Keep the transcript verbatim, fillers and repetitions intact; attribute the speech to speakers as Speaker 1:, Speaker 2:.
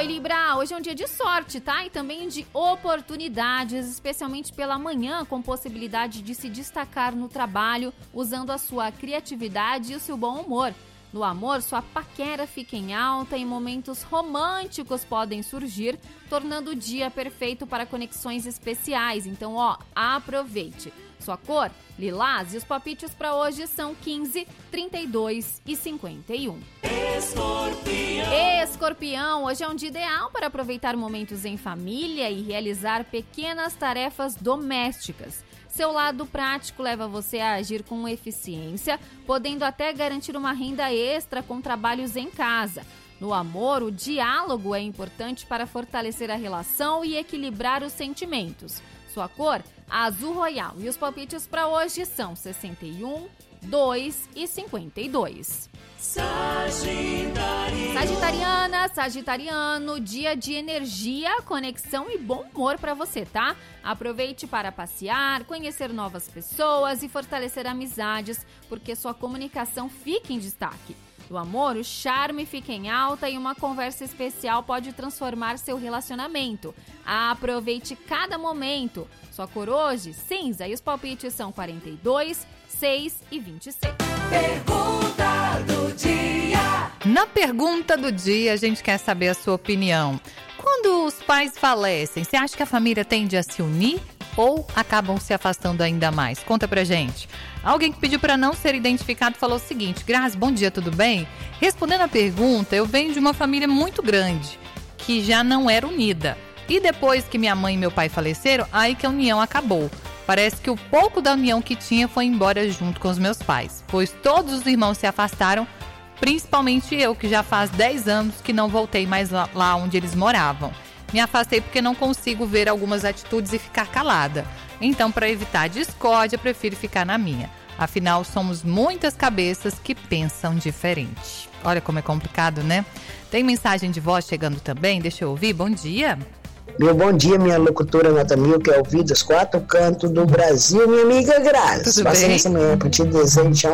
Speaker 1: Oi, Libra, hoje é um dia de sorte, tá? E também de oportunidades, especialmente pela manhã, com possibilidade de se destacar no trabalho, usando a sua criatividade e o seu bom humor. No amor, sua paquera fica em alta e momentos românticos podem surgir, tornando o dia perfeito para conexões especiais. Então, ó, aproveite. Sua cor, lilás, e os palpites para hoje são quinze, trinta e dois e cinquenta e um. Escorpião. Escorpião, hoje é um dia ideal para aproveitar momentos em família e realizar pequenas tarefas domésticas. Seu lado prático leva você a agir com eficiência, podendo até garantir uma renda extra com trabalhos em casa. No amor, o diálogo é importante para fortalecer a relação e equilibrar os sentimentos. Sua cor, azul royal. E os palpites para hoje são sessenta e um, dois e cinquenta e dois.
Speaker 2: Sagitariano.
Speaker 1: Sagitariana, Sagitariano, dia de energia, conexão e bom humor para você, tá? Aproveite para passear, conhecer novas pessoas e fortalecer amizades, porque sua comunicação fica em destaque. No amor, o charme fica em alta e uma conversa especial pode transformar seu relacionamento. Aproveite cada momento. Sua cor hoje, cinza, e os palpites são quarenta e dois, seis e vinte e seis.
Speaker 2: Pergunta do dia.
Speaker 3: Na pergunta do dia, a gente quer saber a sua opinião. Quando os pais falecem, você acha que a família tende a se unir ou acabam se afastando ainda mais? Conta pra gente. Alguém que pediu para não ser identificado falou o seguinte: Grazi, bom dia, tudo bem? Respondendo a pergunta, eu venho de uma família muito grande, que já não era unida. E depois que minha mãe e meu pai faleceram, aí que a união acabou. Parece que o pouco da união que tinha foi embora junto com os meus pais, pois todos os irmãos se afastaram, principalmente eu, que já faz dez anos que não voltei mais lá, lá onde eles moravam. Me afastei porque não consigo ver algumas atitudes e ficar calada. Então, para evitar discórdia, prefiro ficar na minha. Afinal, somos muitas cabeças que pensam diferente. Olha como é complicado, né? Tem mensagem de voz chegando também, deixa eu ouvir. Bom dia.
Speaker 4: Meu bom dia, minha locutora Natamil, que é ouvida dos quatro cantos do Brasil, minha amiga Grazi.
Speaker 3: Tudo
Speaker 4: Passando
Speaker 3: bem?
Speaker 4: essa manhã para te desejar